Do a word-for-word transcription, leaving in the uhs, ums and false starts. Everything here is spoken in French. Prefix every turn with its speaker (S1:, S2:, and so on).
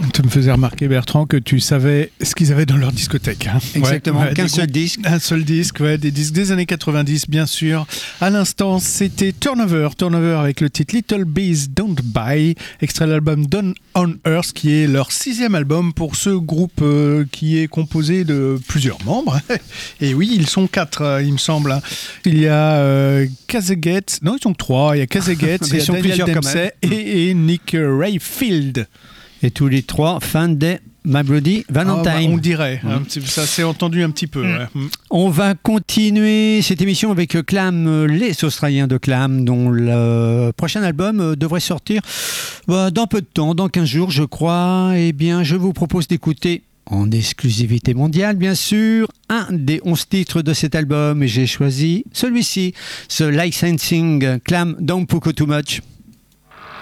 S1: Tu me faisais remarquer, Bertrand, que tu savais ce qu'ils avaient dans leur discothèque. Hein.
S2: Exactement,
S1: ouais,
S2: qu'un seul
S1: groupes,
S2: disque.
S1: Un seul disque, ouais, des disques des années quatre-vingt-dix, bien sûr. À l'instant, c'était Turnover. Turnover avec le titre Little Bees Don't Buy, extrait de l'album Down on Earth, qui est leur sixième album pour ce groupe euh, qui est composé de plusieurs membres. Et oui, ils sont quatre, euh, il me semble. Il y a euh, Kazeget, non, ils sont trois. Il y a Kazeget, il y a Daniel Dempsey et, et Nick Rayfield.
S2: Et tous les trois fans des My Bloody Valentine.
S1: Oh, bah, on dirait, mmh. hein, ça s'est entendu un petit peu. Mmh. Ouais.
S2: On va continuer cette émission avec Clam, les Australiens de Clam, dont le prochain album devrait sortir bah, dans peu de temps, dans quinze jours je crois. Eh bien, je vous propose d'écouter, en exclusivité mondiale bien sûr, un des onze titres de cet album, et j'ai choisi celui-ci, ce Licensing Clam Don't Puko Too Much.